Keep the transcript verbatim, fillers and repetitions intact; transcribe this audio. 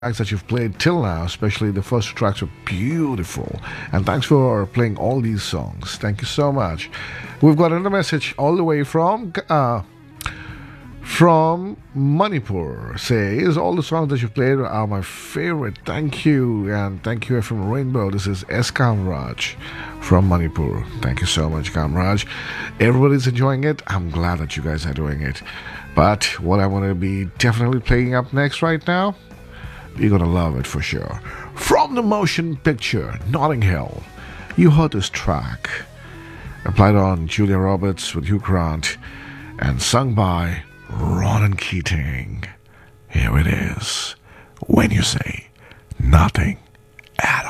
tracks that you've played till now, especially the first two tracks, were beautiful. And thanks for playing all these songs. Thank you so much. We've got another message all the way from uh, from Manipur. Says all the songs that you've played are my favorite. Thank you, and thank you from Rainbow. This is S. Kamraj from Manipur. Thank you so much, Kamraj. Everybody's enjoying it. I'm glad that you guys are doing it. But what I want to be definitely playing up next right now, you're gonna love it for sure. From the motion picture Notting Hill, you heard this track applied on Julia Roberts with Hugh Grant and sung by Ronan Keating. Here it is. When you say nothing at all.